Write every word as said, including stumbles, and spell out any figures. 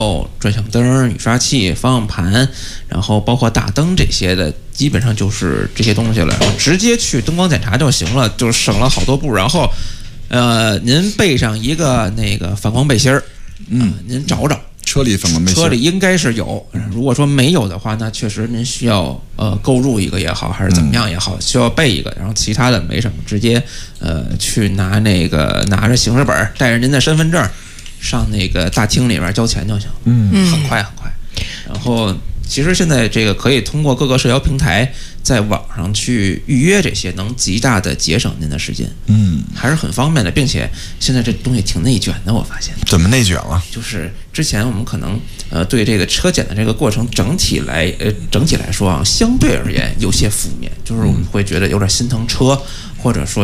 哦，转向灯、雨刷器、方向盘，然后包括大灯这些的，基本上就是这些东西了。然后直接去灯光检查就行了，就省了好多步。然后，呃，您备上一个那个反光背心儿，嗯，您找找。 车里反光背心， 车里应该是有。如果说没有的话，那确实您需要呃购入一个也好，还是怎么样也好，需要备一个。然后其他的没什么，直接呃去拿那个拿着行驶本，带着您的身份证，上那个大厅里边交钱就行。嗯，很快很快。然后其实现在这个可以通过各个社交平台在网上去预约这些，能极大的节省您的时间。嗯，还是很方便的，并且现在这东西挺内卷的，我发现。 怎么内卷了？ 就是之前我们可能呃对这个车检的这个过程整体来呃整体来说啊，相对而言有些负面，就是我们会觉得有点心疼车，或者说